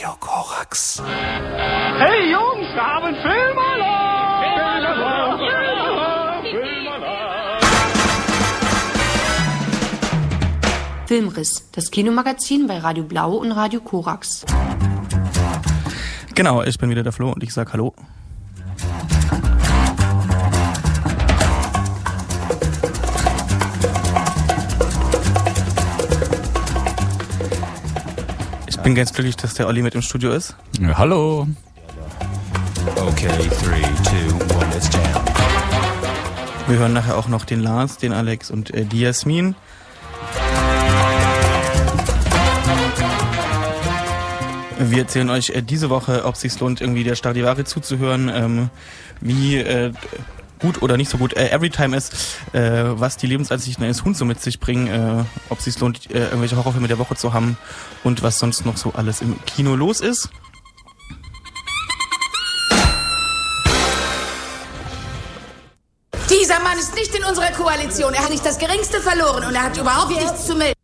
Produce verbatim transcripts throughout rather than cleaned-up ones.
Radio Korax. Hey Jungs, wir haben Filmalarm! Filmalarm! Filmriss, das Kinomagazin bei Radio Blau und Radio Korax. Genau, ich bin wieder der Flo und ich sag Hallo. Ich bin ganz glücklich, dass der Olli mit im Studio ist. Ja, hallo. Okay, three, two, one, it's jam. Wir hören nachher auch noch den Lars, den Alex und äh, die Jasmin. Wir erzählen euch äh, diese Woche, ob es sich lohnt, irgendwie der Stradivari zuzuhören, ähm, wie äh, gut oder nicht so gut äh, Everytime ist, äh, was die Lebensansichten eines Huhns so mit sich bringen, äh, ob es sich lohnt, äh, irgendwelche Horrorfilme der Woche zu haben und was sonst noch so alles im Kino los ist. Dieser Mann ist nicht in unserer Koalition. Er hat nicht das Geringste verloren und er hat überhaupt nichts zu melden.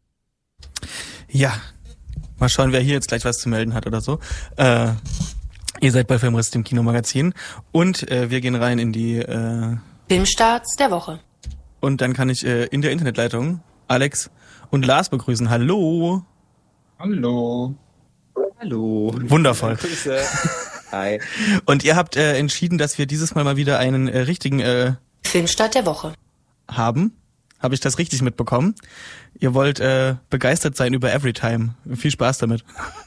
Ja, mal schauen, wer hier jetzt gleich was zu melden hat oder so. Äh, ihr seid bei Filmriss, dem Kinomagazin. Und äh, wir gehen rein in die... Äh, Filmstarts der Woche. Und dann kann ich äh, in der Internetleitung Alex und Lars begrüßen. Hallo. Hallo. Hallo. Wundervoll. Grüße. Hi. Und ihr habt äh, entschieden, dass wir dieses Mal mal wieder einen äh, richtigen... Äh, Filmstart der Woche. haben. Habe ich das richtig mitbekommen? Ihr wollt äh, begeistert sein über Everytime. Viel Spaß damit.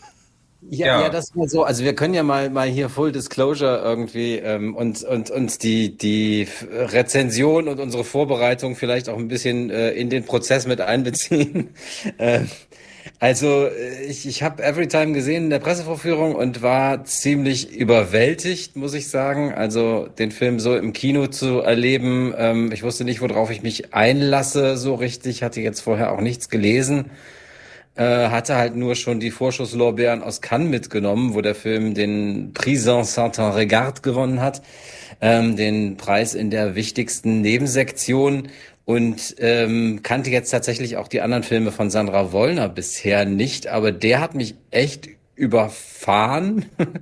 Ja, ja, ja, das mal so. Also wir können ja mal mal hier Full Disclosure irgendwie ähm, und und und die die Rezension und unsere Vorbereitung vielleicht auch ein bisschen äh, in den Prozess mit einbeziehen. äh, Also ich, ich habe Everytime gesehen in der Pressevorführung und war ziemlich überwältigt, muss ich sagen. Also den Film so im Kino zu erleben, ähm, ich wusste nicht, worauf ich mich einlasse so richtig, hatte jetzt vorher auch nichts gelesen, äh, hatte halt nur schon die Vorschusslorbeeren aus Cannes mitgenommen, wo der Film den Prix Saint-Regard gewonnen hat, ähm, den Preis in der wichtigsten Nebensektion. Und ähm, kannte jetzt tatsächlich auch die anderen Filme von Sandra Wollner bisher nicht, aber der hat mich echt überfahren,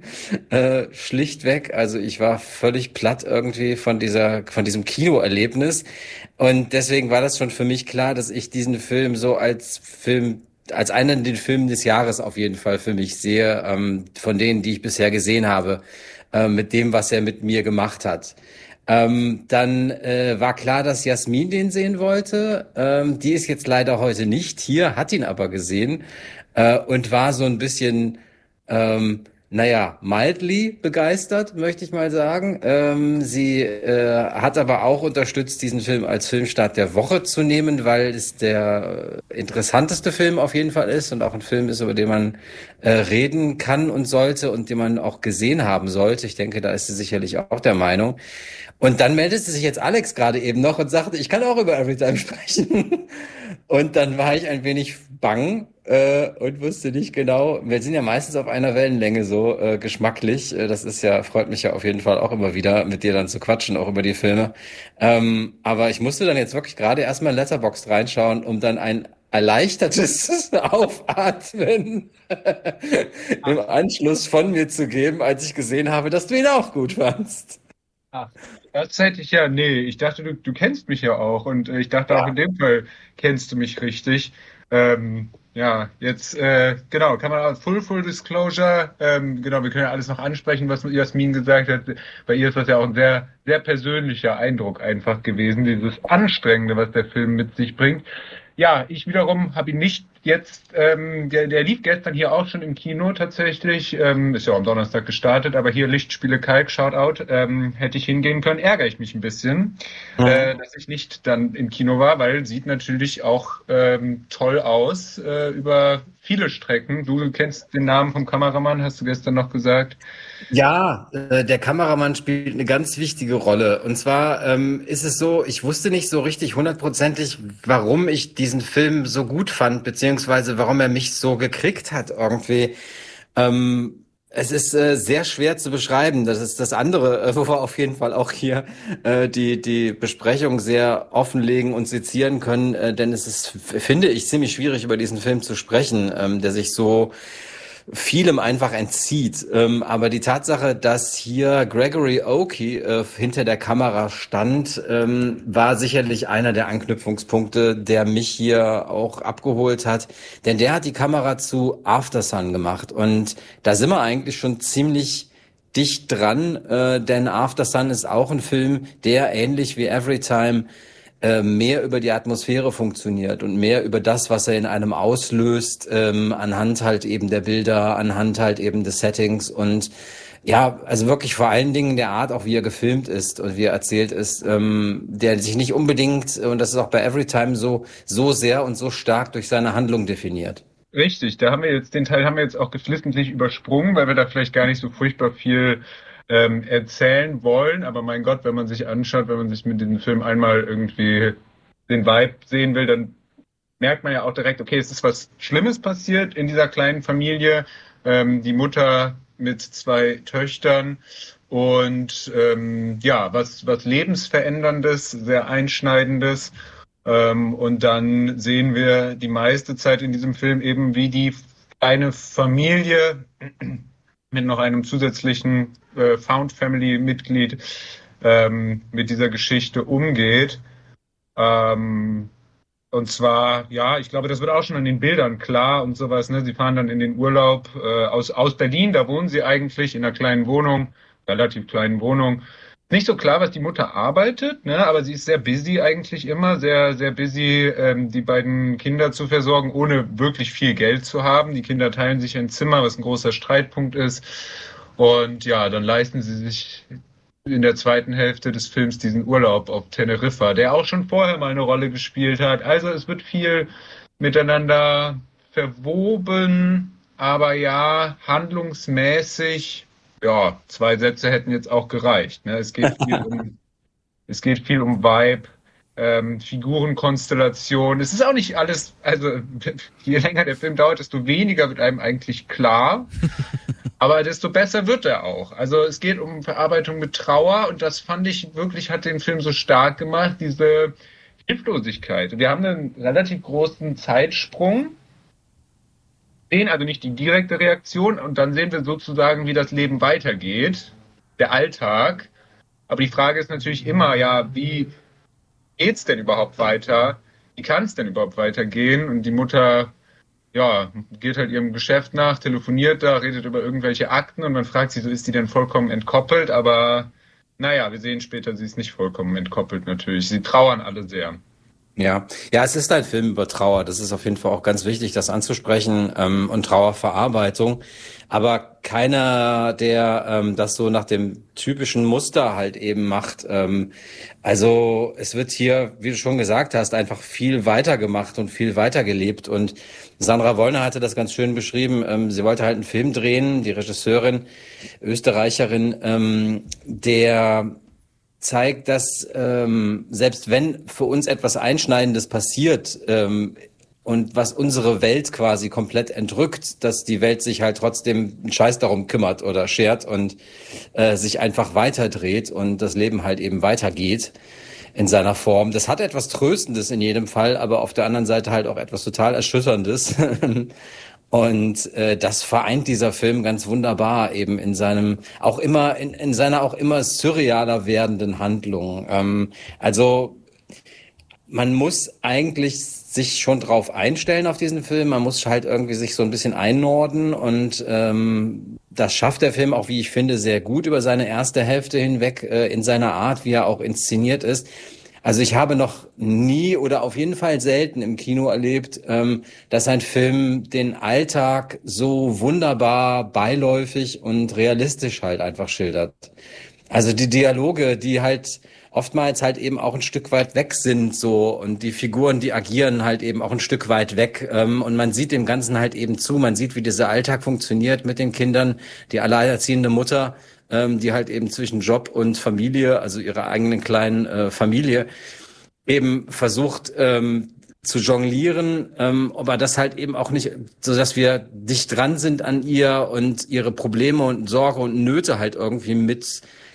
äh, schlichtweg. Also ich war völlig platt irgendwie von dieser, von diesem Kinoerlebnis. Und deswegen war das schon für mich klar, dass ich diesen Film so als Film, als einen den Film des Jahres auf jeden Fall für mich sehe, ähm, von denen, die ich bisher gesehen habe, äh, mit dem, was er mit mir gemacht hat. Ähm, dann äh, war klar, dass Jasmin den sehen wollte. Ähm, die ist jetzt leider heute nicht hier, hat ihn aber gesehen äh, und war so ein bisschen, ähm, naja, mildly begeistert, möchte ich mal sagen. Ähm, sie äh, hat aber auch unterstützt, diesen Film als Filmstart der Woche zu nehmen, weil es der interessanteste Film auf jeden Fall ist und auch ein Film ist, über den man äh, reden kann und sollte und den man auch gesehen haben sollte. Ich denke, da ist sie sicherlich auch der Meinung. Und dann meldete sich jetzt Alex gerade eben noch und sagte, ich kann auch über Everytime sprechen. Und dann war ich ein wenig bang äh, und wusste nicht genau. Wir sind ja meistens auf einer Wellenlänge so äh, geschmacklich. Das ist ja, freut mich ja auf jeden Fall auch immer wieder, mit dir dann zu quatschen, auch über die Filme. Ähm, aber ich musste dann jetzt wirklich gerade erstmal in Letterboxd reinschauen, um dann ein erleichtertes Aufatmen im Anschluss von mir zu geben, als ich gesehen habe, dass du ihn auch gut fandst. Ach, das hätte ich ja, nee, ich dachte, du, du kennst mich ja auch und äh, ich dachte Ja. auch in dem Fall kennst du mich richtig. Ähm, ja, jetzt, äh, genau, kann man auch Full, Full Disclosure, ähm, genau, wir können ja alles noch ansprechen, was Jasmin gesagt hat. Bei ihr ist das ja auch ein sehr, sehr persönlicher Eindruck einfach gewesen, dieses Anstrengende, was der Film mit sich bringt. Ja, ich wiederum habe ihn nicht jetzt, ähm, der, der lief gestern hier auch schon im Kino tatsächlich, ähm, ist ja auch am Donnerstag gestartet, aber hier Lichtspiele Kalk, Shoutout, ähm, hätte ich hingehen können, ärgere ich mich ein bisschen, mhm. äh, dass ich nicht dann im Kino war, weil sieht natürlich auch ähm, toll aus, äh, über viele Strecken. Du kennst den Namen vom Kameramann, hast du gestern noch gesagt. Ja, äh, der Kameramann spielt eine ganz wichtige Rolle. Und zwar ähm, ist es so, ich wusste nicht so richtig hundertprozentig, warum ich diesen Film so gut fand, beziehungsweise warum er mich so gekriegt hat irgendwie. Ähm, es ist äh, sehr schwer zu beschreiben. Das ist das andere, äh, wo wir auf jeden Fall auch hier äh, die die Besprechung sehr offenlegen und sezieren können. Äh, denn es ist, finde ich, ziemlich schwierig, über diesen Film zu sprechen, ähm, der sich so vielem einfach entzieht. Ähm, aber die Tatsache, dass hier Gregory Oki äh, hinter der Kamera stand, ähm, war sicherlich einer der Anknüpfungspunkte, der mich hier auch abgeholt hat. Denn der hat die Kamera zu Aftersun gemacht. Und da sind wir eigentlich schon ziemlich dicht dran, äh, denn Aftersun ist auch ein Film, der ähnlich wie Everytime äh, mehr über die Atmosphäre funktioniert und mehr über das, was er in einem auslöst, ähm, anhand halt eben der Bilder, anhand halt eben des Settings und ja, also wirklich vor allen Dingen der Art, auch wie er gefilmt ist und wie er erzählt ist, ähm, der sich nicht unbedingt, und das ist auch bei Everytime so, so sehr und so stark durch seine Handlung definiert. Richtig, da haben wir jetzt, den Teil haben wir jetzt auch geflissentlich übersprungen, weil wir da vielleicht gar nicht so furchtbar viel ähm, erzählen wollen. Aber mein Gott, wenn man sich anschaut, wenn man sich mit diesem Film einmal irgendwie den Vibe sehen will, dann merkt man ja auch direkt, okay, es ist was Schlimmes passiert in dieser kleinen Familie. Ähm, die Mutter mit zwei Töchtern und ähm, ja, was, was Lebensveränderndes, sehr Einschneidendes. Ähm, und dann sehen wir die meiste Zeit in diesem Film eben, wie die kleine Familie mit noch einem zusätzlichen äh, Found-Family-Mitglied ähm, mit dieser Geschichte umgeht. Ähm, und zwar, ja, ich glaube, das wird auch schon an den Bildern klar und sowas. Ne? Sie fahren dann in den Urlaub äh, aus, aus Berlin, da wohnen sie eigentlich in einer kleinen Wohnung, relativ kleinen Wohnung. Nicht so klar, was die Mutter arbeitet, ne, aber sie ist sehr busy eigentlich immer, sehr, sehr busy, ähm, die beiden Kinder zu versorgen, ohne wirklich viel Geld zu haben. Die Kinder teilen sich ein Zimmer, was ein großer Streitpunkt ist. Und ja, dann leisten sie sich in der zweiten Hälfte des Films diesen Urlaub auf Teneriffa, der auch schon vorher mal eine Rolle gespielt hat. Also es wird viel miteinander verwoben, aber ja, handlungsmäßig. Ja, zwei Sätze hätten jetzt auch gereicht. Ne? Es geht viel um, es geht viel um Vibe, ähm, Figurenkonstellation. Es ist auch nicht alles, also je länger der Film dauert, desto weniger wird einem eigentlich klar. Aber desto besser wird er auch. Also es geht um Verarbeitung mit Trauer und das fand ich wirklich, hat den Film so stark gemacht, diese Hilflosigkeit. Wir haben einen relativ großen Zeitsprung. Sehen also nicht die direkte Reaktion und dann sehen wir sozusagen, wie das Leben weitergeht, der Alltag. Aber die Frage ist natürlich immer, ja, wie geht's denn überhaupt weiter? Wie kann es denn überhaupt weitergehen? Und die Mutter, ja, geht halt ihrem Geschäft nach, telefoniert da, redet über irgendwelche Akten und man fragt sich, so ist die denn vollkommen entkoppelt? Aber naja, wir sehen später, sie ist nicht vollkommen entkoppelt natürlich. Sie trauern alle sehr. Ja, ja, es ist ein Film über Trauer. Das ist auf jeden Fall auch ganz wichtig, das anzusprechen ähm, und Trauerverarbeitung. Aber keiner, der ähm, das so nach dem typischen Muster halt eben macht. Ähm, also es wird hier, wie du schon gesagt hast, einfach viel weiter gemacht und viel weiter gelebt. Und Sandra Wollner hatte das ganz schön beschrieben. Ähm, sie wollte halt einen Film drehen, die Regisseurin, Österreicherin, ähm, der zeigt, dass ähm, selbst wenn für uns etwas Einschneidendes passiert ähm, und was unsere Welt quasi komplett entrückt, dass die Welt sich halt trotzdem einen Scheiß darum kümmert oder schert und äh, sich einfach weiterdreht und das Leben halt eben weitergeht in seiner Form. Das hat etwas Tröstendes in jedem Fall, aber auf der anderen Seite halt auch etwas total Erschütterndes. Und äh, das vereint dieser Film ganz wunderbar eben in seinem auch immer in, in seiner auch immer surrealer werdenden Handlung. Ähm, also man muss eigentlich sich schon drauf einstellen auf diesen Film. Man muss halt irgendwie sich so ein bisschen einnorden und ähm, das schafft der Film auch, wie ich finde, sehr gut über seine erste Hälfte hinweg äh, in seiner Art, wie er auch inszeniert ist. Also ich habe noch nie oder auf jeden Fall selten im Kino erlebt, ähm, dass ein Film den Alltag so wunderbar beiläufig und realistisch halt einfach schildert. Also die Dialoge, die halt oftmals halt eben auch ein Stück weit weg sind so und die Figuren, die agieren halt eben auch ein Stück weit weg ähm, und man sieht dem Ganzen halt eben zu, man sieht, wie dieser Alltag funktioniert mit den Kindern, die alleinerziehende Mutter, ähm, die halt eben zwischen Job und Familie, also ihrer eigenen kleinen äh, Familie, eben versucht ähm, zu jonglieren, ähm, aber das halt eben auch nicht, so dass wir dicht dran sind an ihr und ihre Probleme und Sorge und Nöte halt irgendwie mit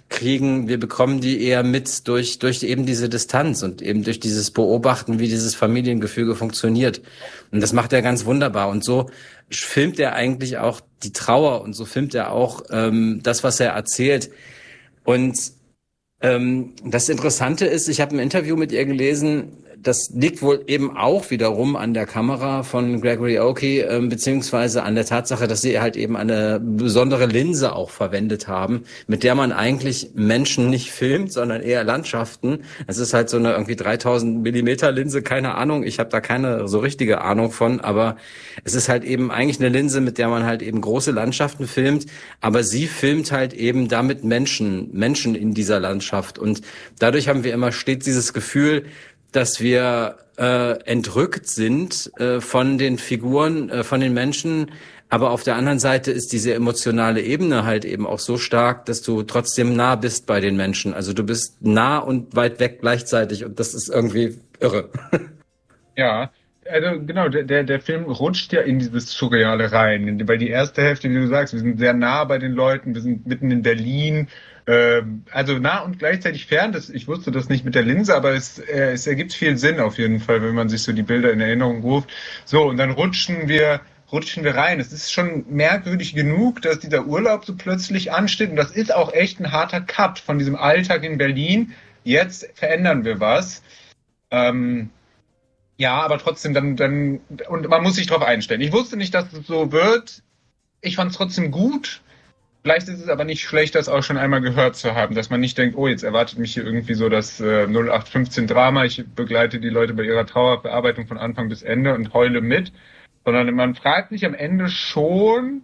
kriegen, wir bekommen die eher mit durch durch eben diese Distanz und eben durch dieses Beobachten, wie dieses Familiengefüge funktioniert. Und das macht er ganz wunderbar. Und so filmt er eigentlich auch die Trauer und so filmt er auch ähm, das, was er erzählt. Und ähm, das Interessante ist, ich habe ein Interview mit ihr gelesen, das liegt wohl eben auch wiederum an der Kamera von Gregory Oki, äh, beziehungsweise an der Tatsache, dass sie halt eben eine besondere Linse auch verwendet haben, mit der man eigentlich Menschen nicht filmt, sondern eher Landschaften. Es ist halt so eine irgendwie dreitausend Millimeter Linse, keine Ahnung, ich habe da keine so richtige Ahnung von, aber es ist halt eben eigentlich eine Linse, mit der man halt eben große Landschaften filmt, aber sie filmt halt eben damit Menschen, Menschen in dieser Landschaft und dadurch haben wir immer stets dieses Gefühl, dass wir äh, entrückt sind äh, von den Figuren, äh, von den Menschen, aber auf der anderen Seite ist diese emotionale Ebene halt eben auch so stark, dass du trotzdem nah bist bei den Menschen. Also du bist nah und weit weg gleichzeitig und das ist irgendwie irre. Ja, also genau, der, der Film rutscht ja in dieses Surreale rein, weil die erste Hälfte, wie du sagst, wir sind sehr nah bei den Leuten, wir sind mitten in Berlin, also nah und gleichzeitig fern. Das, ich wusste das nicht mit der Linse, aber es, äh, es ergibt viel Sinn auf jeden Fall, wenn man sich so die Bilder in Erinnerung ruft. So, und dann rutschen wir rutschen wir rein. Es ist schon merkwürdig genug, dass dieser Urlaub so plötzlich ansteht und das ist auch echt ein harter Cut von diesem Alltag in Berlin. Jetzt verändern wir was. Ähm, ja, aber trotzdem dann, dann, und man muss sich darauf einstellen. Ich wusste nicht, dass es so wird. Ich fand es trotzdem gut. Vielleicht ist es aber nicht schlecht, das auch schon einmal gehört zu haben, dass man nicht denkt, oh, jetzt erwartet mich hier irgendwie so das äh, null acht fünfzehn Drama, ich begleite die Leute bei ihrer Trauerbearbeitung von Anfang bis Ende und heule mit, sondern man fragt sich am Ende schon,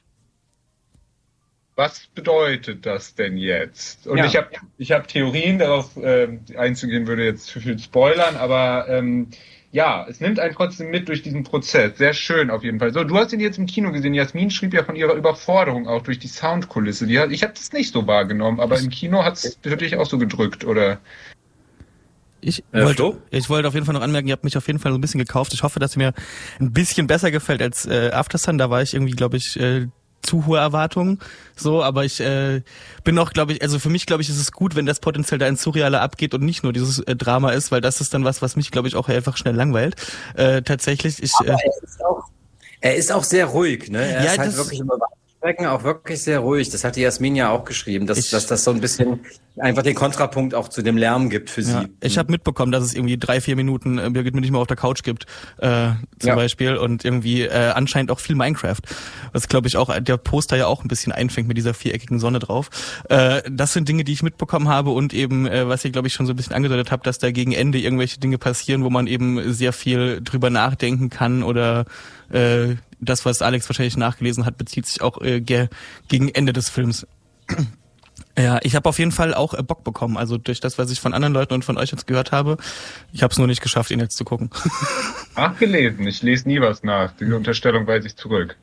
was bedeutet das denn jetzt? Und ja. ich habe ich hab Theorien, darauf äh, einzugehen würde jetzt zu viel spoilern, aber ähm, ja, es nimmt einen trotzdem mit durch diesen Prozess. Sehr schön auf jeden Fall. So, du hast ihn jetzt im Kino gesehen. Jasmin schrieb ja von ihrer Überforderung auch durch die Soundkulisse. Die hat, ich habe das nicht so wahrgenommen, aber im Kino hat es für dich auch so gedrückt, oder? Ich wollte, ich wollte auf jeden Fall noch anmerken, ihr habt mich auf jeden Fall so ein bisschen gekauft. Ich hoffe, dass mir ein bisschen besser gefällt als äh, Aftersun. Da war ich irgendwie, glaube ich, äh, zu hohe Erwartungen, so, aber ich äh, bin auch, glaube ich, also für mich, glaube ich, ist es gut, wenn das potenziell da ins Surreale abgeht und nicht nur dieses äh, Drama ist, weil das ist dann was, was mich, glaube ich, auch einfach schnell langweilt. Äh, tatsächlich, ich... Äh, er, ist auch, er ist auch sehr ruhig, ne? Er ja, ist halt das, wirklich über Strecken auch wirklich sehr ruhig. Das hat die Jasmin ja auch geschrieben, dass, ich, dass das so ein bisschen einfach den Kontrapunkt auch zu dem Lärm gibt für sie. Ja, ich habe mitbekommen, dass es irgendwie drei, vier Minuten äh, Birgit mir nicht mehr auf der Couch gibt, äh, zum ja. Beispiel, und irgendwie äh, anscheinend auch viel Minecraft, was glaube ich auch der Poster ja auch ein bisschen einfängt mit dieser viereckigen Sonne drauf. Äh, das sind Dinge, die ich mitbekommen habe und eben, äh, was ihr glaube ich schon so ein bisschen angedeutet habt, dass da gegen Ende irgendwelche Dinge passieren, wo man eben sehr viel drüber nachdenken kann oder äh, das, was Alex wahrscheinlich nachgelesen hat, bezieht sich auch äh, ge- gegen Ende des Films. Ja, ich habe auf jeden Fall auch äh, Bock bekommen, also durch das, was ich von anderen Leuten und von euch jetzt gehört habe. Ich habe es nur nicht geschafft, ihn jetzt zu gucken. Ach, gelesen. Ich lese nie was nach. Diese Unterstellung weise ich zurück.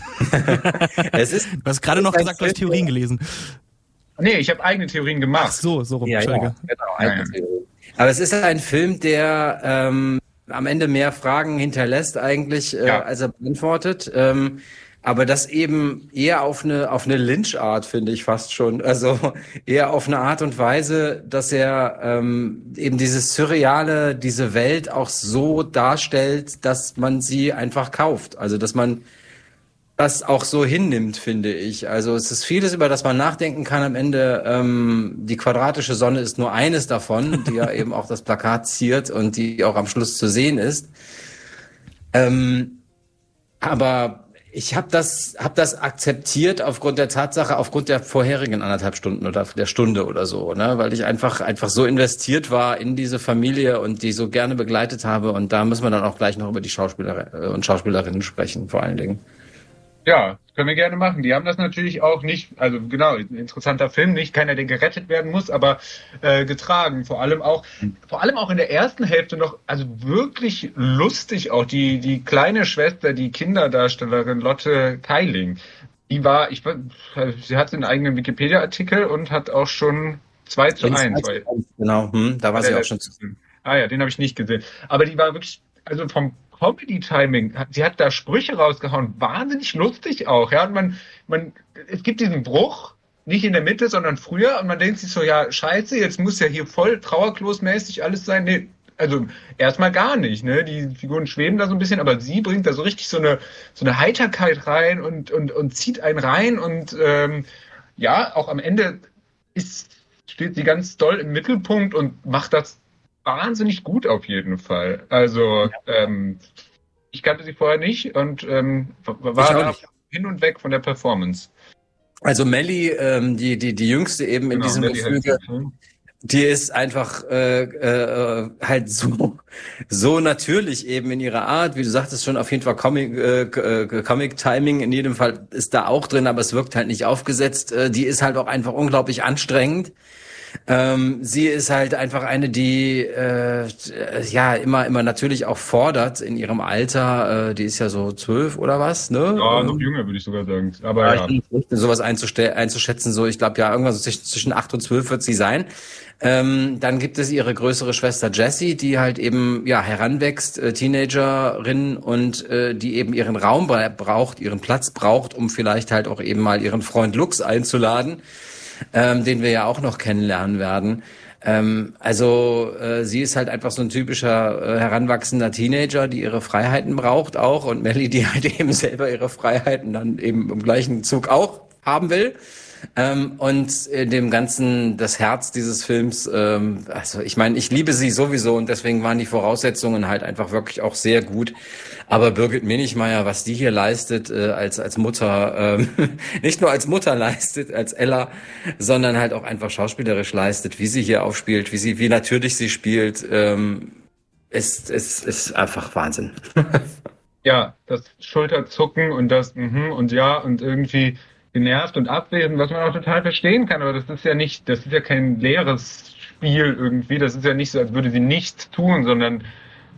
es ist, du hast gerade noch gesagt, du hast Theorien gelesen. Nee, ich habe eigene Theorien gemacht. Ach so, so rum. Ja, ja, genau, eigene ja, Theorien. Aber es ist ein Film, der ähm, am Ende mehr Fragen hinterlässt eigentlich, äh, ja. als er beantwortet. Ähm, aber das eben eher auf eine auf eine Lynch-Art, finde ich fast schon. Also eher auf eine Art und Weise, dass er ähm, eben dieses Surreale, diese Welt auch so darstellt, dass man sie einfach kauft. Also dass man das auch so hinnimmt, finde ich. Also es ist vieles, über das man nachdenken kann. Am Ende ähm, die quadratische Sonne ist nur eines davon, die ja eben auch das Plakat ziert und die auch am Schluss zu sehen ist. Ähm, aber ich habe das, hab das akzeptiert aufgrund der Tatsache, aufgrund der vorherigen anderthalb Stunden oder der Stunde oder so, ne, weil ich einfach einfach so investiert war in diese Familie und die so gerne begleitet habe. Und da müssen wir dann auch gleich noch über die Schauspieler und Schauspielerinnen sprechen, vor allen Dingen. Ja, können wir gerne machen. Die haben das natürlich auch nicht, also genau, ein interessanter Film, nicht keiner, der gerettet werden muss, aber äh, getragen. Vor allem auch, vor allem auch in der ersten Hälfte noch, also wirklich lustig auch. Die die kleine Schwester, die Kinderdarstellerin Lotte Keiling, die war, ich sie hat einen eigenen Wikipedia-Artikel und hat auch schon zwei zu eins. Genau, hm, da war sie auch schon zu sehen. Ah ja, den habe ich nicht gesehen. Aber die war wirklich, also vom Comedy-Timing, sie hat da Sprüche rausgehauen, wahnsinnig lustig auch, ja, und man, man, es gibt diesen Bruch, nicht in der Mitte, sondern früher und man denkt sich so, ja, scheiße, jetzt muss ja hier voll trauerklosmäßig alles sein. Nee, also erstmal gar nicht, ne? Die Figuren schweben da so ein bisschen, aber sie bringt da so richtig so eine so eine Heiterkeit rein und und und zieht einen rein und ähm, ja, auch am Ende ist steht sie ganz doll im Mittelpunkt und macht das wahnsinnig gut auf jeden Fall. Also ähm, ich kannte sie vorher nicht und ähm, war da hin und weg von der Performance. Also Melly, ähm, die die die jüngste eben in Genau, diesem Melly Gefüge, die ist einfach äh, äh, halt so so natürlich eben in ihrer Art, wie du sagtest schon, auf jeden Fall Comic äh, Comic Timing in jedem Fall ist da auch drin, aber es wirkt halt nicht aufgesetzt. Äh, die ist halt auch einfach unglaublich anstrengend. Ähm, sie ist halt einfach eine, die äh, ja immer immer natürlich auch fordert in ihrem Alter. Äh, die ist ja so zwölf oder was, ne? Ja, ähm, noch jünger würde ich sogar sagen. Aber ja. ja. Sowas einzustell- einzuschätzen, so ich glaube ja irgendwann so zwischen, zwischen acht und zwölf wird sie sein. Ähm, dann gibt es ihre größere Schwester Jessie, die halt eben ja heranwächst, äh, Teenagerin und äh, die eben ihren Raum bra- braucht, ihren Platz braucht, um vielleicht halt auch eben mal ihren Freund Lux einzuladen. Ähm, den wir ja auch noch kennenlernen werden. Ähm, also äh, sie ist halt einfach so ein typischer äh, heranwachsender Teenager, die ihre Freiheiten braucht auch und Melly, die halt eben selber ihre Freiheiten dann eben im gleichen Zug auch haben will. Ähm, und in dem Ganzen das Herz dieses Films, ähm, also ich meine, ich liebe sie sowieso und deswegen waren die Voraussetzungen halt einfach wirklich auch sehr gut. Aber Birgit Minichmeier, was die hier leistet äh, als als Mutter, ähm, nicht nur als Mutter leistet, als Ella, sondern halt auch einfach schauspielerisch leistet, wie sie hier aufspielt, wie sie, wie natürlich sie spielt, ähm, ist ist ist einfach Wahnsinn. Ja, das Schulterzucken und das mhm und ja und irgendwie genervt und abwesend, was man auch total verstehen kann, aber das ist ja nicht, das ist ja kein leeres Spiel irgendwie, das ist ja nicht so, als würde sie nichts tun, sondern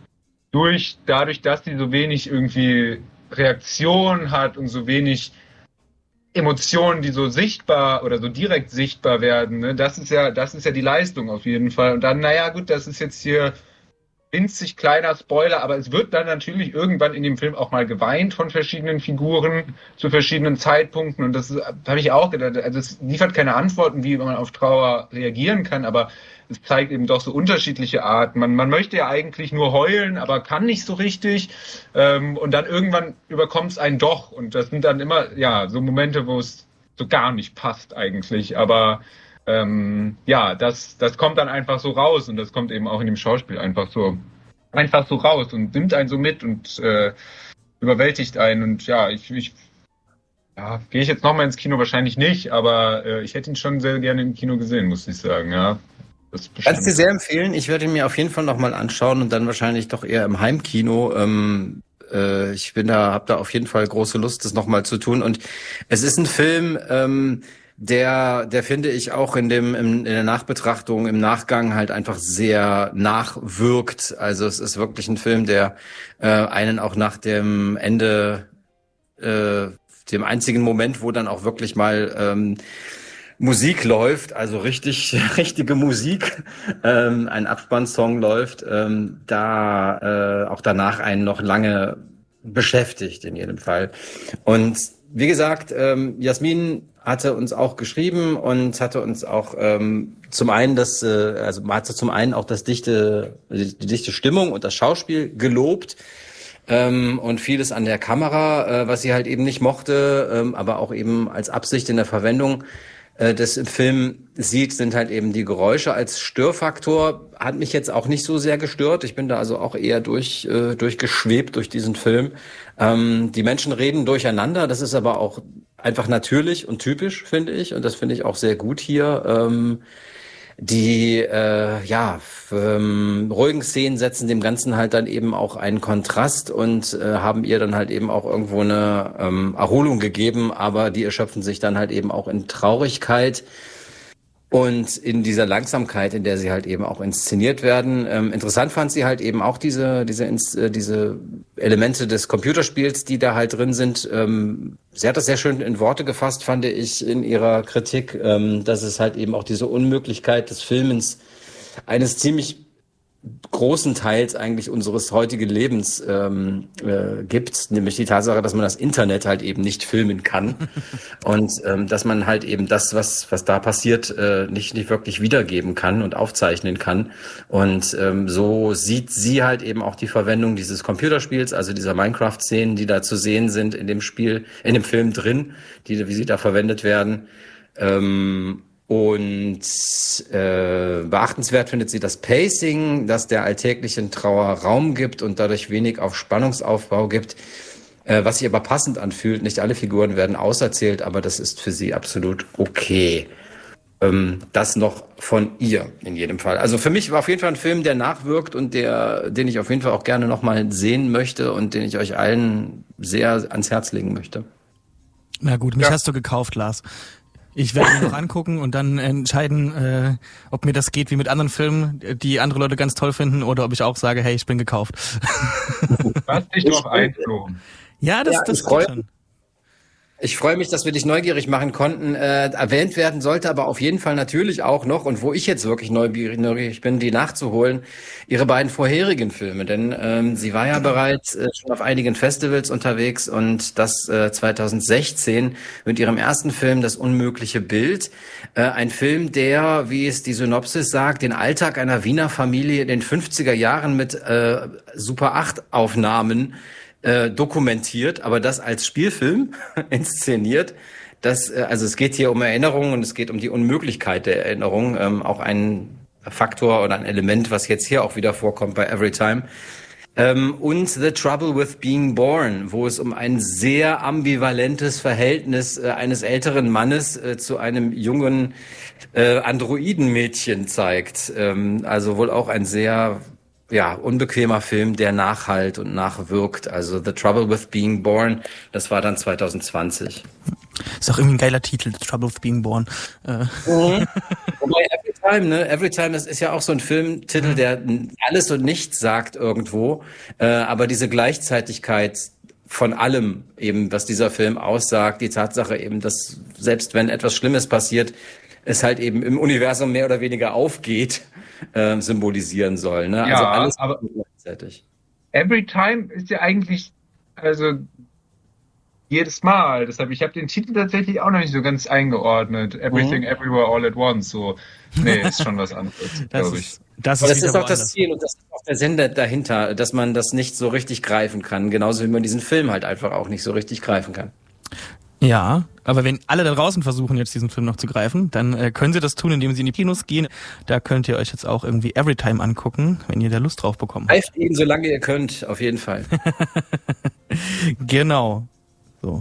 durch, dadurch, dass sie so wenig irgendwie Reaktion hat und so wenig Emotionen, die so sichtbar oder so direkt sichtbar werden, ne, das ist ja, das ist ja die Leistung auf jeden Fall. Und dann, naja gut, das ist jetzt hier winzig kleiner Spoiler, aber es wird dann natürlich irgendwann in dem Film auch mal geweint von verschiedenen Figuren zu verschiedenen Zeitpunkten und das habe ich auch gedacht, also es liefert keine Antworten, wie man auf Trauer reagieren kann, aber es zeigt eben doch so unterschiedliche Arten. Man, man möchte ja eigentlich nur heulen, aber kann nicht so richtig ähm, und dann irgendwann überkommt es einen doch und das sind dann immer ja so Momente, wo es so gar nicht passt eigentlich, aber Ähm, ja, das, das kommt dann einfach so raus und das kommt eben auch in dem Schauspiel einfach so, einfach so raus und nimmt einen so mit und äh, überwältigt einen und ja, ich, ich ja, gehe ich jetzt nochmal ins Kino wahrscheinlich nicht, aber äh, ich hätte ihn schon sehr gerne im Kino gesehen, muss ich sagen, ja. Das Kannst dir sehr empfehlen, ich werde ihn mir auf jeden Fall nochmal anschauen und dann wahrscheinlich doch eher im Heimkino, ähm, äh, ich bin da, habe da auf jeden Fall große Lust, das nochmal zu tun und es ist ein Film, ähm, Der, der finde ich auch in dem in, in der Nachbetrachtung im Nachgang halt einfach sehr nachwirkt. Also es ist wirklich ein Film, der äh, einen auch nach dem Ende, äh, dem einzigen Moment, wo dann auch wirklich mal ähm, Musik läuft, also richtig richtige Musik, ähm, ein Abspannsong läuft, ähm, da äh, auch danach einen noch lange beschäftigt in jedem Fall. Und wie gesagt, ähm, Jasmin hatte uns auch geschrieben und hatte uns auch ähm, zum einen das, äh, also hatte zum einen auch das dichte, die, die dichte Stimmung und das Schauspiel gelobt ähm, und vieles an der Kamera, äh, was sie halt eben nicht mochte, ähm, aber auch eben als Absicht in der Verwendung äh, des im Film sieht, sind halt eben die Geräusche als Störfaktor. Hat mich jetzt auch nicht so sehr gestört. Ich bin da also auch eher durch äh, durchgeschwebt durch diesen Film. Ähm, die Menschen reden durcheinander, das ist aber auch einfach natürlich und typisch, finde ich. Und das finde ich auch sehr gut hier. Ähm, die äh, ja ähm, ruhigen Szenen setzen dem Ganzen halt dann eben auch einen Kontrast und äh, haben ihr dann halt eben auch irgendwo eine ähm, Erholung gegeben, aber die erschöpfen sich dann halt eben auch in Traurigkeit und in dieser Langsamkeit, in der sie halt eben auch inszeniert werden. Ähm, interessant fand sie halt eben auch diese diese äh, diese Elemente des Computerspiels, die da halt drin sind. Ähm, sie hat das sehr schön in Worte gefasst, fand ich, in ihrer Kritik, ähm, dass es halt eben auch diese Unmöglichkeit des Filmens eines ziemlich großenteils eigentlich unseres heutigen Lebens ähm, äh, gibt, nämlich die Tatsache, dass man das Internet halt eben nicht filmen kann und ähm, dass man halt eben das, was was da passiert, äh, nicht nicht wirklich wiedergeben kann und aufzeichnen kann. Und ähm, so sieht sie halt eben auch die Verwendung dieses Computerspiels, also dieser Minecraft-Szenen, die da zu sehen sind in dem Spiel, in dem Film drin, die wie sie da verwendet werden. Ähm, Und äh, beachtenswert findet sie das Pacing, das der alltäglichen Trauer Raum gibt und dadurch wenig auf Spannungsaufbau gibt, äh, was sich aber passend anfühlt. Nicht alle Figuren werden auserzählt, aber das ist für sie absolut okay. Ähm, das noch von ihr in jedem Fall. Also für mich war auf jeden Fall ein Film, der nachwirkt und der, den ich auf jeden Fall auch gerne nochmal sehen möchte und den ich euch allen sehr ans Herz legen möchte. Na gut, mich Ja. hast du gekauft, Lars. Ich werde mir noch angucken und dann entscheiden, äh, ob mir das geht wie mit anderen Filmen, die andere Leute ganz toll finden, oder ob ich auch sage, hey, ich bin gekauft. Du hast dich drauf einflogen. Ja, das, Ja, das ich freu- geht schon. Ich freue mich, dass wir dich neugierig machen konnten. Äh, erwähnt werden sollte aber auf jeden Fall natürlich auch noch, und wo ich jetzt wirklich neugierig bin, die nachzuholen, ihre beiden vorherigen Filme. Denn ähm, sie war ja bereits äh, schon auf einigen Festivals unterwegs und das äh, zwanzig sechzehn mit ihrem ersten Film Das unmögliche Bild. Äh, ein Film, der, wie es die Synopsis sagt, den Alltag einer Wiener Familie in den fünfziger Jahren mit äh, Super acht Aufnahmen Äh, dokumentiert, aber das als Spielfilm inszeniert. Das, äh, also es geht hier um Erinnerungen und es geht um die Unmöglichkeit der Erinnerung. Ähm, auch ein Faktor oder ein Element, was jetzt hier auch wieder vorkommt bei Everytime. Ähm, und The Trouble with Being Born, wo es um ein sehr ambivalentes Verhältnis äh, eines älteren Mannes äh, zu einem jungen äh, Androidenmädchen zeigt. Ähm, also wohl auch ein sehr ja, unbequemer Film, der nachhalt und nachwirkt. Also The Trouble with Being Born, das war dann zwanzig zwanzig. Ist auch irgendwie ein geiler Titel, The Trouble with Being Born. Äh. Mhm. Wobei Everytime, ne? Everytime, das ist ja auch so ein Filmtitel, der alles und nichts sagt irgendwo. Äh, aber diese Gleichzeitigkeit von allem eben, was dieser Film aussagt, die Tatsache eben, dass selbst wenn etwas Schlimmes passiert, es halt eben im Universum mehr oder weniger aufgeht, äh, symbolisieren soll. Ne? Ja, also alles aber gleichzeitig. Everytime ist ja eigentlich, also jedes Mal. Deshalb, ich habe den Titel tatsächlich auch noch nicht so ganz eingeordnet. Everything, Mhm. Everywhere, All at Once. So, nee, ist schon was anderes, Das glaube ich. ist, das Aber ist, das ist wieder auch das woanders. Ziel und das ist auch der Sinn da- dahinter, dass man das nicht so richtig greifen kann. Genauso wie man diesen Film halt einfach auch nicht so richtig greifen kann. Ja, aber wenn alle da draußen versuchen, jetzt diesen Film noch zu greifen, dann äh, können sie das tun, indem sie in die Kinos gehen. Da könnt ihr euch jetzt auch irgendwie Everytime angucken, wenn ihr da Lust drauf bekommen habt. Greift ihn, solange ihr könnt, auf jeden Fall. Genau. So.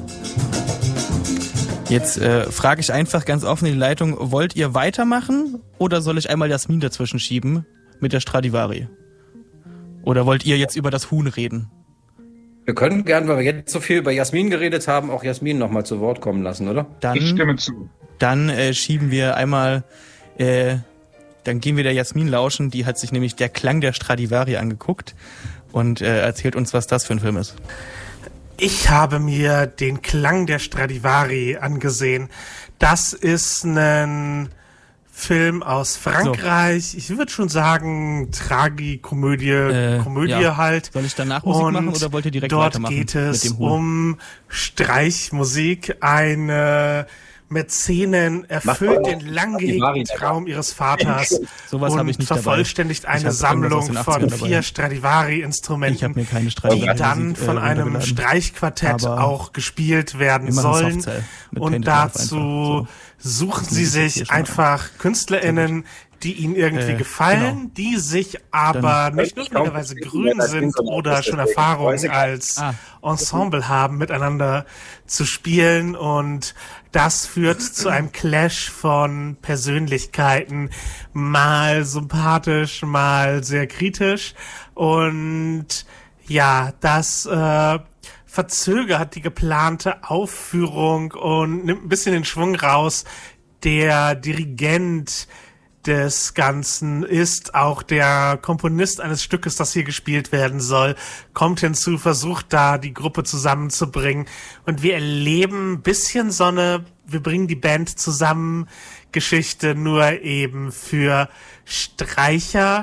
Jetzt äh, frage ich einfach ganz offen in die Leitung, wollt ihr weitermachen oder soll ich einmal Jasmin dazwischen schieben mit der Stradivari? Oder wollt ihr jetzt über das Huhn reden? Wir können gern, weil wir jetzt so viel über Jasmin geredet haben, auch Jasmin nochmal zu Wort kommen lassen, oder? Dann, Ich stimme zu. dann äh, schieben wir einmal, äh, dann gehen wir der Jasmin lauschen, die hat sich nämlich Der Klang der Stradivari angeguckt und äh, erzählt uns, was das für ein Film ist. Ich habe mir den Klang der Stradivari angesehen. Das ist ein Film aus Frankreich. So. Ich würde schon sagen, Tragikomödie, Äh, Komödie ja. halt. Soll ich danach Musik Und machen oder wollt ihr direkt dort weitermachen geht mit es dem Huhn? um Streichmusik. Eine Mäzenin erfüllt Mach- den lang gehegten Traum ihres Vaters Sowas und habe ich nicht dabei. vervollständigt Ich eine hab irgendwas aus Sammlung den von achtzigern dabei. vier Stradivari-Instrumenten, Ich habe mir keine die Stradivari dann von äh, einem runtergeladen. Streichquartett Aber auch gespielt werden wir machen sollen. Softcell mit Und Painted Love dazu einfach. So. suchen Das sie muss ich hier sich schon einfach KünstlerInnen, die ihnen irgendwie Äh, gefallen, genau. die sich aber Dann- nicht notwendigerweise grün sind oder schon Erfahrung als Ah. Ensemble haben, miteinander zu spielen. Und das führt zu einem Clash von Persönlichkeiten, mal sympathisch, mal sehr kritisch. Und ja, das äh, verzögert die geplante Aufführung und nimmt ein bisschen den Schwung raus. Der Dirigent des Ganzen ist auch der Komponist eines Stückes, das hier gespielt werden soll, kommt hinzu, versucht da die Gruppe zusammenzubringen. Und wir erleben ein bisschen so eine, wir bringen die Band zusammen, Geschichte nur eben für Streicher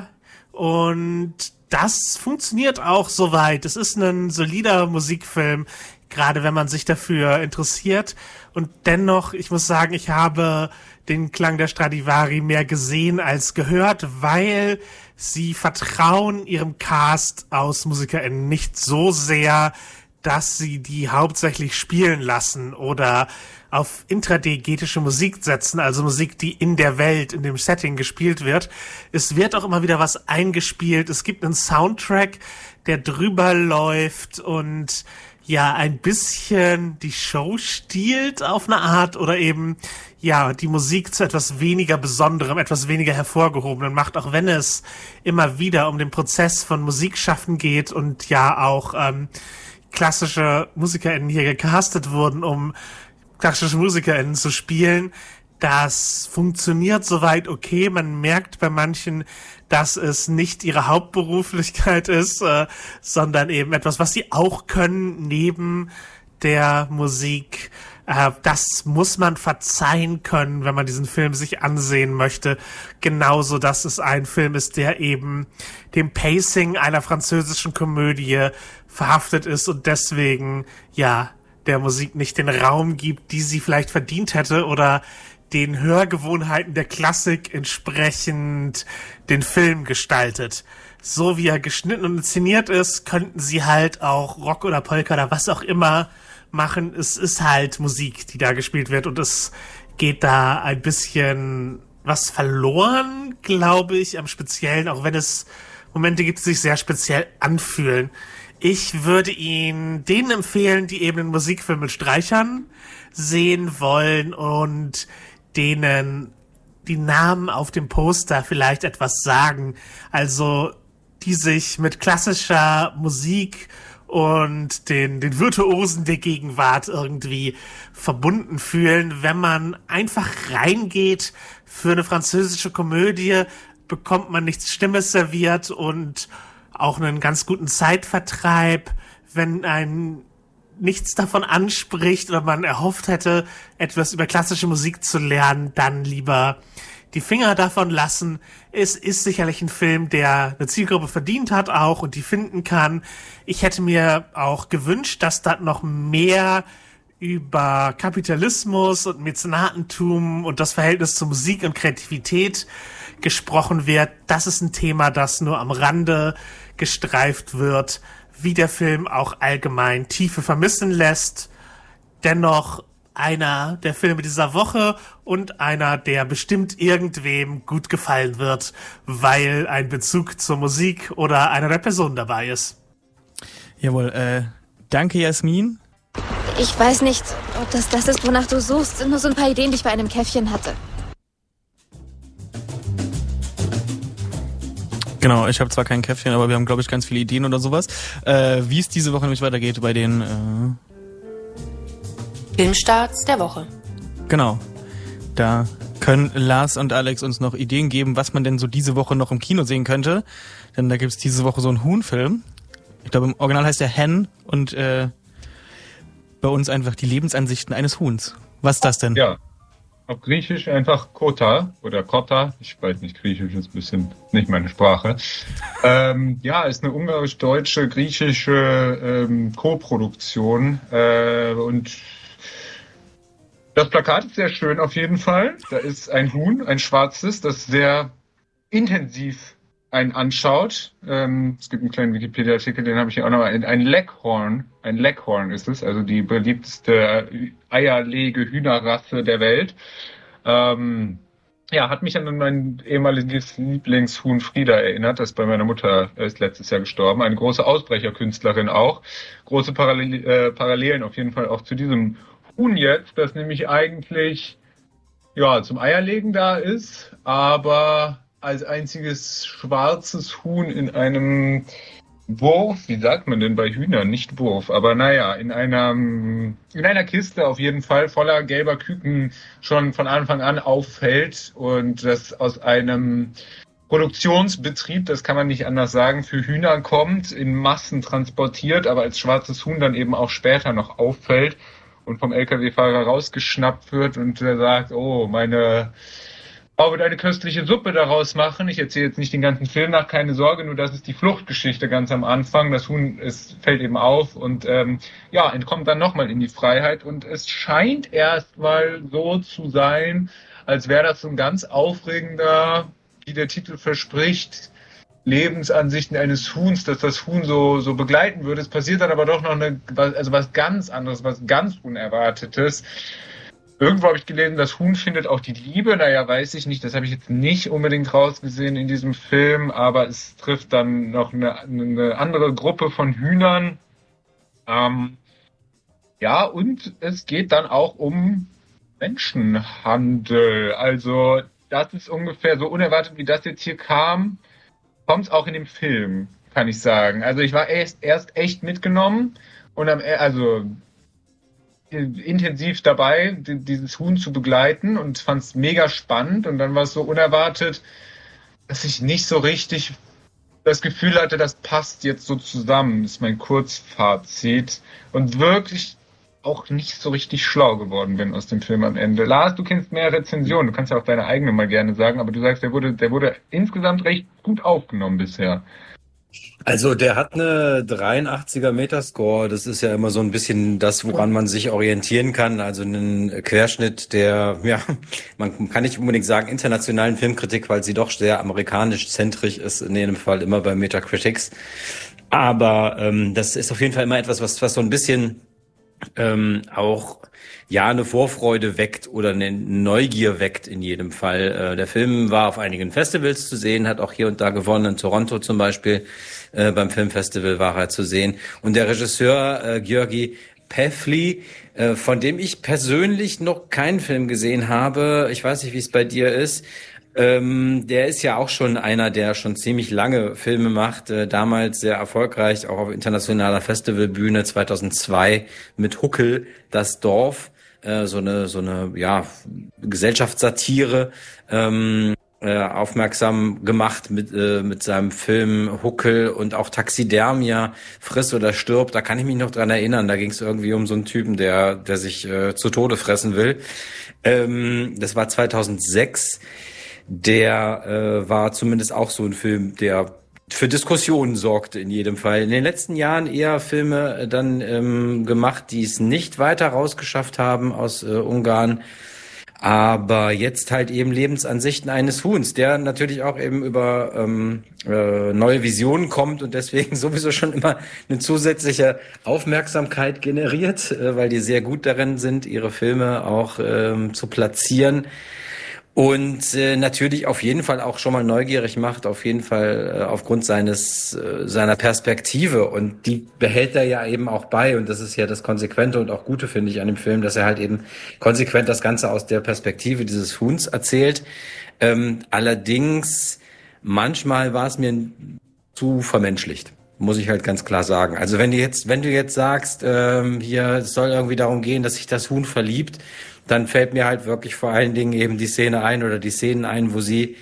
Und das funktioniert auch soweit. Es ist ein solider Musikfilm, gerade wenn man sich dafür interessiert. Und dennoch, ich muss sagen, ich habe den Klang der Stradivari mehr gesehen als gehört, weil sie vertrauen ihrem Cast aus MusikerInnen nicht so sehr, dass sie die hauptsächlich spielen lassen oder auf intradiegetische Musik setzen, also Musik, die in der Welt, in dem Setting gespielt wird. Es wird auch immer wieder was eingespielt. Es gibt einen Soundtrack, der drüber läuft und ja, ein bisschen die Show stiehlt auf eine Art oder eben, ja, die Musik zu etwas weniger Besonderem, etwas weniger Hervorgehobenen macht, auch wenn es immer wieder um den Prozess von Musikschaffen geht und ja auch ähm, klassische MusikerInnen hier gecastet wurden, um klassische MusikerInnen zu spielen. Das funktioniert soweit okay. Man merkt bei manchen, dass es nicht ihre Hauptberuflichkeit ist, äh, sondern eben etwas, was sie auch können neben der Musik. Äh, das muss man verzeihen können, wenn man diesen Film sich ansehen möchte. Genauso, dass es ein Film ist, der eben dem Pacing einer französischen Komödie verhaftet ist und deswegen, ja, der Musik nicht den Raum gibt, die sie vielleicht verdient hätte oder den Hörgewohnheiten der Klassik entsprechend den Film gestaltet. So wie er geschnitten und inszeniert ist, könnten sie halt auch Rock oder Polka oder was auch immer machen. Es ist halt Musik, die da gespielt wird und es geht da ein bisschen was verloren, glaube ich, am Speziellen, auch wenn es Momente gibt, die sich sehr speziell anfühlen. Ich würde ihn denen empfehlen, die eben einen Musikfilm mit Streichern sehen wollen und denen die Namen auf dem Poster vielleicht etwas sagen. Also die sich mit klassischer Musik und den, den Virtuosen der Gegenwart irgendwie verbunden fühlen. Wenn man einfach reingeht für eine französische Komödie, bekommt man nichts Stimmes serviert und auch einen ganz guten Zeitvertreib. Wenn ein nichts davon anspricht oder man erhofft hätte, etwas über klassische Musik zu lernen, dann lieber die Finger davon lassen. Es ist sicherlich ein Film, der eine Zielgruppe verdient hat auch und die finden kann. Ich hätte mir auch gewünscht, dass da noch mehr über Kapitalismus und Mäzenatentum und das Verhältnis zu Musik und Kreativität gesprochen wird. Das ist ein Thema, das nur am Rande gestreift wird, wie der Film auch allgemein Tiefe vermissen lässt. Dennoch einer der Filme dieser Woche und einer, der bestimmt irgendwem gut gefallen wird, weil ein Bezug zur Musik oder einer der Personen dabei ist. Jawohl, äh, danke Jasmin. Ich weiß nicht, ob das das ist, wonach du suchst. Sind nur so ein paar Ideen, die ich bei einem Käffchen hatte. Genau, ich habe zwar kein Käffchen, aber wir haben, glaube ich, ganz viele Ideen oder sowas. Äh, wie es diese Woche nämlich weitergeht bei den äh Filmstarts der Woche. Genau. Da können Lars und Alex uns noch Ideen geben, was man denn so diese Woche noch im Kino sehen könnte. Denn da gibt's diese Woche so einen Huhn-Film. Ich glaube, im Original heißt der Hen und äh, bei uns einfach die Lebensansichten eines Huhns. Was ist das denn? Ja, auf Griechisch einfach Kota oder Kota. Ich weiß nicht, Griechisch ist ein bisschen nicht meine Sprache. ähm, ja, ist eine ungarisch-deutsche, griechische ähm, Co-Produktion äh, und das Plakat ist sehr schön auf jeden Fall. Da ist ein Huhn, ein schwarzes, das sehr intensiv einen anschaut. Ähm, es gibt einen kleinen Wikipedia-Artikel, den habe ich hier auch noch mal. Ein Leghorn, ein Leghorn ist es, also die beliebteste Eierlege-Hühnerrasse der Welt. Ähm, ja, hat mich an mein ehemaliges Lieblingshuhn Frieda erinnert, das bei meiner Mutter ist letztes Jahr gestorben. Eine große Ausbrecherkünstlerin auch. Große Parallel- äh, Parallelen auf jeden Fall auch zu diesem Huhn jetzt, das nämlich eigentlich ja zum Eierlegen da ist, aber als einziges schwarzes Huhn in einem Wurf, wie sagt man denn bei Hühnern, nicht Wurf, aber naja, in einer, in einer Kiste auf jeden Fall voller gelber Küken schon von Anfang an auffällt und das aus einem Produktionsbetrieb, das kann man nicht anders sagen, für Hühner kommt, in Massen transportiert, aber als schwarzes Huhn dann eben auch später noch auffällt und vom L K W-Fahrer rausgeschnappt wird und der sagt, oh, meine Frau wird eine köstliche Suppe daraus machen. Ich erzähle jetzt nicht den ganzen Film nach, keine Sorge, nur das ist die Fluchtgeschichte ganz am Anfang. Das Huhn es fällt eben auf und ähm, ja, entkommt dann nochmal in die Freiheit. Und es scheint erstmal so zu sein, als wäre das so ein ganz aufregender, wie der Titel verspricht, Lebensansichten eines Huhns, dass das Huhn so, so begleiten würde. Es passiert dann aber doch noch eine, also was ganz anderes, was ganz Unerwartetes. Irgendwo habe ich gelesen, das Huhn findet auch die Liebe. Naja, weiß ich nicht, das habe ich jetzt nicht unbedingt rausgesehen in diesem Film, aber es trifft dann noch eine, eine andere Gruppe von Hühnern. Ähm, ja, und es geht dann auch um Menschenhandel. Also das ist ungefähr so unerwartet, wie das jetzt hier kam, kommt es auch in dem Film, kann ich sagen. Also ich war erst, erst echt mitgenommen und am, also intensiv dabei, dieses Huhn zu begleiten und fand es mega spannend und dann war es so unerwartet, dass ich nicht so richtig das Gefühl hatte, das passt jetzt so zusammen, ist mein Kurzfazit und wirklich auch nicht so richtig schlau geworden bin aus dem Film am Ende. Lars, du kennst mehr Rezensionen, du kannst ja auch deine eigene mal gerne sagen, aber du sagst, der wurde, der wurde insgesamt recht gut aufgenommen bisher. Also der hat eine dreiundachtziger Metascore, das ist ja immer so ein bisschen das, woran man sich orientieren kann, also einen Querschnitt der, ja, man kann nicht unbedingt sagen internationalen Filmkritik, weil sie doch sehr amerikanisch-zentrisch ist, in jedem Fall immer bei Metacritics, aber ähm, das ist auf jeden Fall immer etwas, was, was so ein bisschen ähm, auch ja eine Vorfreude weckt oder eine Neugier weckt in jedem Fall. Äh, der Film war auf einigen Festivals zu sehen, hat auch hier und da gewonnen, in Toronto zum Beispiel, äh, beim Filmfestival war er zu sehen. Und der Regisseur äh, György Pevli, äh, von dem ich persönlich noch keinen Film gesehen habe, ich weiß nicht, wie es bei dir ist, Ähm, der ist ja auch schon einer, der schon ziemlich lange Filme macht, äh, damals sehr erfolgreich, auch auf internationaler Festivalbühne zweitausendzwei mit Huckel, das Dorf, äh, so eine so eine ja Gesellschaftssatire, ähm, äh, aufmerksam gemacht mit äh, mit seinem Film Huckel und auch Taxidermia, Friss oder stirb, da kann ich mich noch dran erinnern, da ging es irgendwie um so einen Typen, der der sich äh, zu Tode fressen will. Ähm, das war zweitausendsechs. Der äh, war zumindest auch so ein Film, der für Diskussionen sorgte in jedem Fall. In den letzten Jahren eher Filme dann ähm, gemacht, die es nicht weiter rausgeschafft haben aus äh, Ungarn. Aber jetzt halt eben Lebensansichten eines Huhns, der natürlich auch eben über ähm, äh, neue Visionen kommt und deswegen sowieso schon immer eine zusätzliche Aufmerksamkeit generiert, äh, weil die sehr gut darin sind, ihre Filme auch ähm, zu platzieren. Und äh, natürlich auf jeden Fall auch schon mal neugierig macht, auf jeden Fall äh, aufgrund seines äh, seiner Perspektive. Und die behält er ja eben auch bei. Und das ist ja das Konsequente und auch Gute, finde ich, an dem Film, dass er halt eben konsequent das Ganze aus der Perspektive dieses Huhns erzählt. Ähm, allerdings, manchmal war es mir zu vermenschlicht. Muss ich halt ganz klar sagen. Also wenn du jetzt, wenn du jetzt sagst, ähm, hier es soll irgendwie darum gehen, dass sich das Huhn verliebt, dann fällt mir halt wirklich vor allen Dingen eben die Szene ein oder die Szenen ein, wo sie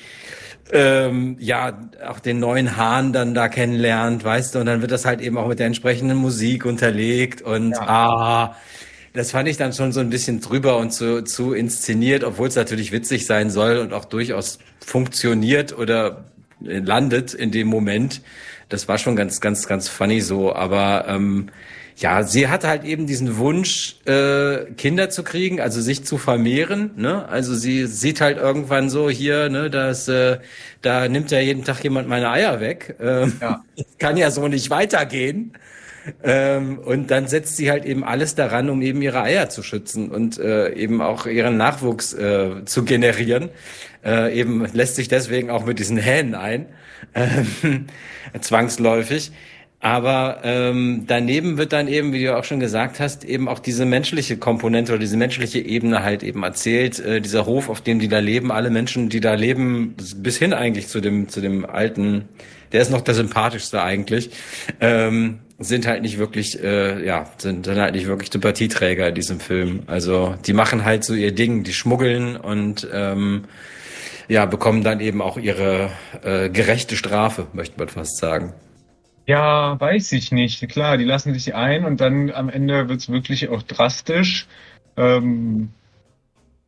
ähm, ja auch den neuen Hahn dann da kennenlernt, weißt du, und dann wird das halt eben auch mit der entsprechenden Musik unterlegt und ja. ah, das fand ich dann schon so ein bisschen drüber und zu, zu inszeniert, obwohl es natürlich witzig sein soll und auch durchaus funktioniert oder landet in dem Moment. Das war schon ganz, ganz, ganz funny so, aber ähm, ja, sie hat halt eben diesen Wunsch, äh, Kinder zu kriegen, also sich zu vermehren, ne? Also sie sieht halt irgendwann so hier, ne, dass äh, da nimmt ja jeden Tag jemand meine Eier weg. Ähm, ja. Kann ja so nicht weitergehen. Ähm, und dann setzt sie halt eben alles daran, um eben ihre Eier zu schützen und äh, eben auch ihren Nachwuchs äh, zu generieren. Äh, eben lässt sich deswegen auch mit diesen Hähnen ein, äh, zwangsläufig. Aber ähm, daneben wird dann eben, wie du auch schon gesagt hast, eben auch diese menschliche Komponente oder diese menschliche Ebene halt eben erzählt. Äh, dieser Hof, auf dem die da leben, alle Menschen, die da leben, bis hin eigentlich zu dem zu dem alten, der ist noch der sympathischste eigentlich, ähm, sind halt nicht wirklich, äh, ja, sind dann halt nicht wirklich Sympathieträger in diesem Film. Also die machen halt so ihr Ding, die schmuggeln und ähm, ja, bekommen dann eben auch ihre äh, gerechte Strafe, möchte man fast sagen. Ja, weiß ich nicht. Klar, die lassen sich ein und dann am Ende wird's wirklich auch drastisch. Ähm,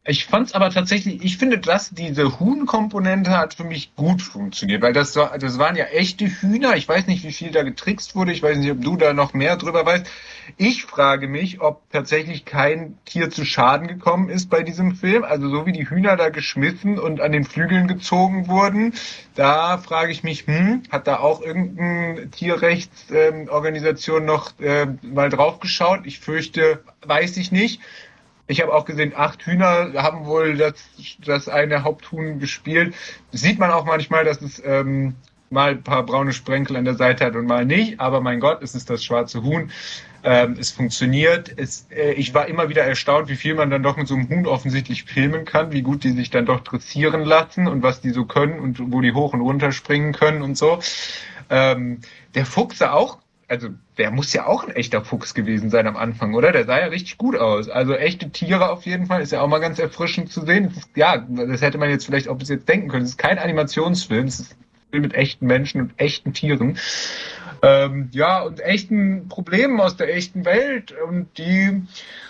Ich fand's aber tatsächlich, ich finde, dass diese Huhn-Komponente hat für mich gut funktioniert, weil das, das waren ja echte Hühner. Ich weiß nicht, wie viel da getrickst wurde. Ich weiß nicht, ob du da noch mehr drüber weißt. Ich frage mich, ob tatsächlich kein Tier zu Schaden gekommen ist bei diesem Film. Also so wie die Hühner da geschmissen und an den Flügeln gezogen wurden, da frage ich mich, hm, hat da auch irgendeine Tierrechtsorganisation ähm, noch äh, mal drauf geschaut? Ich fürchte, weiß ich nicht. Ich habe auch gesehen, acht Hühner haben wohl das, das eine Haupthuhn gespielt. Das sieht man auch manchmal, dass es ähm, mal ein paar braune Sprenkel an der Seite hat und mal nicht. Aber mein Gott, es ist das schwarze Huhn. Ähm, es funktioniert. Es, äh, ich war immer wieder erstaunt, wie viel man dann doch mit so einem Huhn offensichtlich filmen kann, wie gut die sich dann doch dressieren lassen und was die so können und wo die hoch und runter springen können und so. Ähm, der Fuchs sah auch, also der muss ja auch ein echter Fuchs gewesen sein am Anfang, oder? Der sah ja richtig gut aus. Also echte Tiere auf jeden Fall, ist ja auch mal ganz erfrischend zu sehen. Das ist, ja, das hätte man jetzt vielleicht auch bis jetzt denken können. Es ist kein Animationsfilm, es ist ein Film mit echten Menschen und echten Tieren. Ähm, ja, und echten Problemen aus der echten Welt. Und die,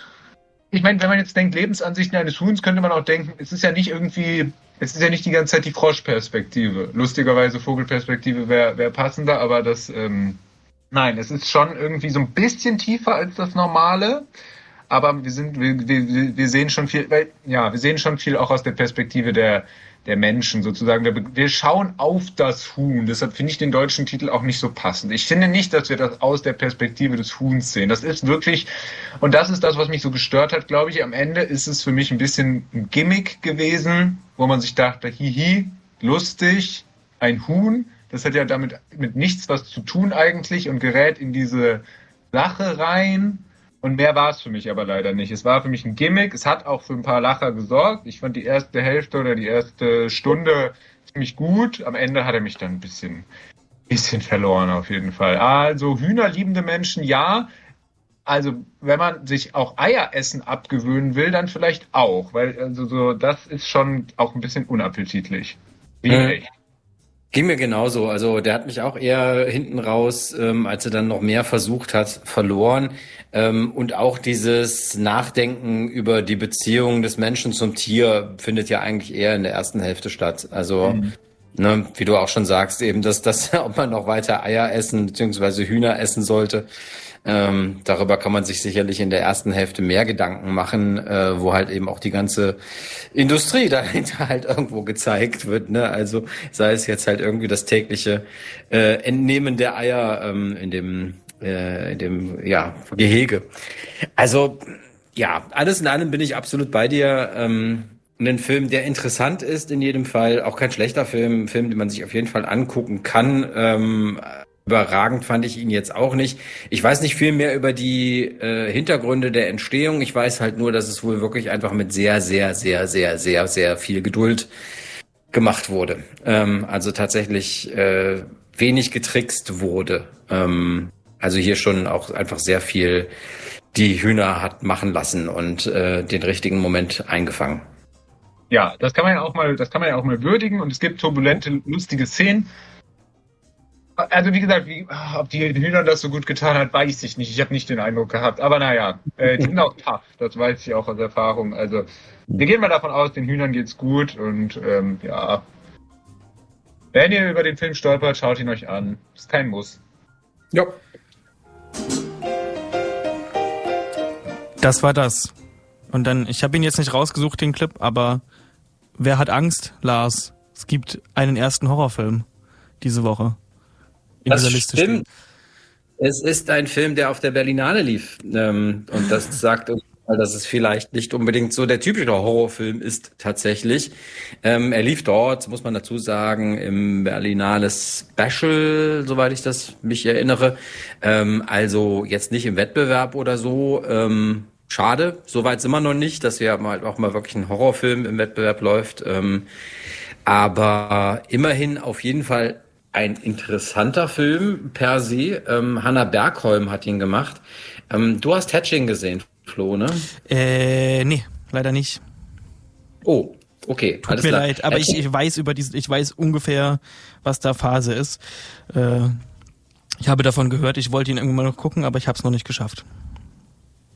ich meine, wenn man jetzt denkt, Lebensansichten eines Huhns, könnte man auch denken, es ist ja nicht irgendwie, es ist ja nicht die ganze Zeit die Froschperspektive. Lustigerweise Vogelperspektive wäre wär passender, aber das, ähm, nein, es ist schon irgendwie so ein bisschen tiefer als das Normale, aber wir sind, wir, wir, wir sehen schon viel, weil, ja, wir sehen schon viel auch aus der Perspektive der, der Menschen sozusagen. Wir, wir schauen auf das Huhn, deshalb finde ich den deutschen Titel auch nicht so passend. Ich finde nicht, dass wir das aus der Perspektive des Huhns sehen. Das ist wirklich, und das ist das, was mich so gestört hat, glaube ich. Am Ende ist es für mich ein bisschen ein Gimmick gewesen, wo man sich dachte, hihi, lustig, ein Huhn. Das hat ja damit mit nichts was zu tun eigentlich und gerät in diese Sache rein. Und mehr war es für mich aber leider nicht. Es war für mich ein Gimmick. Es hat auch für ein paar Lacher gesorgt. Ich fand die erste Hälfte oder die erste Stunde ziemlich gut. Am Ende hat er mich dann ein bisschen, bisschen verloren auf jeden Fall. Also hühnerliebende Menschen, ja. Also wenn man sich auch Eieressen abgewöhnen will, dann vielleicht auch. Weil also so das ist schon auch ein bisschen unappetitlich. Wie mhm. echt. Ging mir genauso. Also der hat mich auch eher hinten raus, ähm, als er dann noch mehr versucht hat, verloren. Ähm, und auch dieses Nachdenken über die Beziehung des Menschen zum Tier findet ja eigentlich eher in der ersten Hälfte statt. Also, mhm. ne, wie du auch schon sagst, eben, dass das, ob man noch weiter Eier essen bzw. Hühner essen sollte. Ähm, darüber kann man sich sicherlich in der ersten Hälfte mehr Gedanken machen, äh, wo halt eben auch die ganze Industrie dahinter halt irgendwo gezeigt wird, ne? Also sei es jetzt halt irgendwie das tägliche äh, Entnehmen der Eier ähm, in dem äh, in dem ja Gehege. Also ja, alles in allem bin ich absolut bei dir. Ähm, ein Film, der interessant ist in jedem Fall, auch kein schlechter Film, ein Film, den man sich auf jeden Fall angucken kann. Ähm, Überragend fand ich ihn jetzt auch nicht. Ich weiß nicht viel mehr über die äh, Hintergründe der Entstehung. Ich weiß halt nur, dass es wohl wirklich einfach mit sehr, sehr, sehr, sehr, sehr, sehr viel Geduld gemacht wurde. Ähm, also tatsächlich äh, wenig getrickst wurde. Ähm, also hier schon auch einfach sehr viel die Hühner hat machen lassen und äh, den richtigen Moment eingefangen. Ja, das kann man ja auch mal, das kann man ja auch mal würdigen. Und es gibt turbulente, lustige Szenen. Also wie gesagt, wie, ob die Hühner das so gut getan hat, weiß ich nicht. Ich habe nicht den Eindruck gehabt. Aber naja, äh, die sind auch tough. Das weiß ich auch aus Erfahrung. Also wir gehen mal davon aus, den Hühnern geht's gut. Und ähm, ja, wenn ihr über den Film stolpert, schaut ihn euch an. Ist kein Muss. Ja. Das war das. Und dann, ich habe ihn jetzt nicht rausgesucht, den Clip, aber wer hat Angst, Lars? Es gibt einen ersten Horrorfilm diese Woche. In das dieser Liste stimmt. steht. Es ist ein Film, der auf der Berlinale lief. Ähm, und das sagt uns, dass es vielleicht nicht unbedingt so der typische Horrorfilm ist tatsächlich. Ähm, er lief dort, muss man dazu sagen, im Berlinale Special, soweit ich das mich erinnere. Ähm, also jetzt nicht im Wettbewerb oder so. Ähm, schade, soweit sind wir noch nicht, dass ja mal auch mal wirklich ein Horrorfilm im Wettbewerb läuft. Ähm, aber immerhin auf jeden Fall ein interessanter Film per se. Ähm, Hannah Bergholm hat ihn gemacht. Ähm, du hast Hatching gesehen, Flo, ne? Äh, nee, leider nicht. Oh, okay. Tut alles mir klar. leid, aber ich, ich weiß über diesen, ich weiß ungefähr, was da Phase ist. Äh, ich habe davon gehört, ich wollte ihn irgendwann mal noch gucken, aber ich habe es noch nicht geschafft.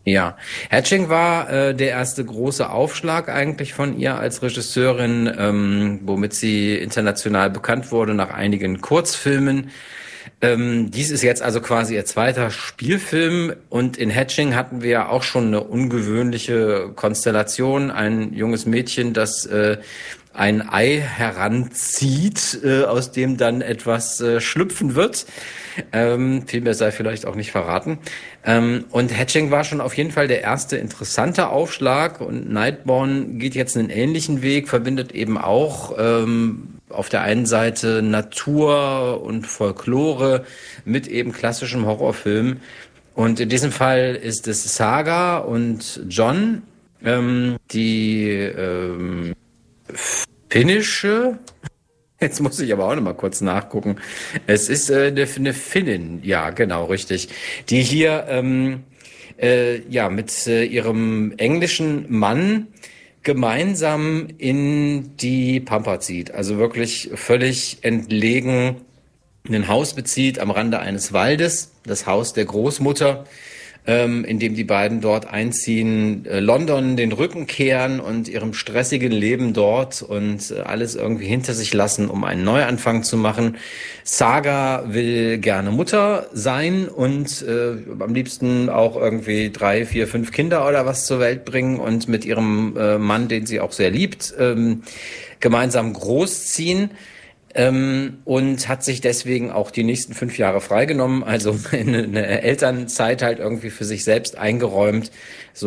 Ja, Hatching war äh, der erste große Aufschlag eigentlich von ihr als Regisseurin, ähm, womit sie international bekannt wurde nach einigen Kurzfilmen. Ähm, dies ist jetzt also quasi ihr zweiter Spielfilm und in Hatching hatten wir ja auch schon eine ungewöhnliche Konstellation, ein junges Mädchen, das äh, ein Ei heranzieht, äh, aus dem dann etwas äh, schlüpfen wird. Ähm, viel mehr sei vielleicht auch nicht verraten. Ähm, und Hatching war schon auf jeden Fall der erste interessante Aufschlag und Nightborn geht jetzt einen ähnlichen Weg, verbindet eben auch ähm, auf der einen Seite Natur und Folklore mit eben klassischem Horrorfilm. Und in diesem Fall ist es Saga und John, ähm, die ähm, finnische, jetzt muss ich aber auch noch mal kurz nachgucken. Es ist äh, eine, eine Finnin, ja, genau, richtig. Die hier ähm, äh, ja mit äh, ihrem englischen Mann gemeinsam in die Pampa zieht. Also wirklich völlig entlegen ein Haus bezieht am Rande eines Waldes, das Haus der Großmutter, ähm, in dem die beiden dort einziehen, äh, London den Rücken kehren und ihrem stressigen Leben dort und äh, alles irgendwie hinter sich lassen, um einen Neuanfang zu machen. Saga will gerne Mutter sein und äh, am liebsten auch irgendwie drei, vier, fünf Kinder oder was zur Welt bringen und mit ihrem äh, Mann, den sie auch sehr liebt, ähm, gemeinsam großziehen. Ähm, und hat sich deswegen auch die nächsten fünf Jahre freigenommen, also eine, eine Elternzeit halt irgendwie für sich selbst eingeräumt, so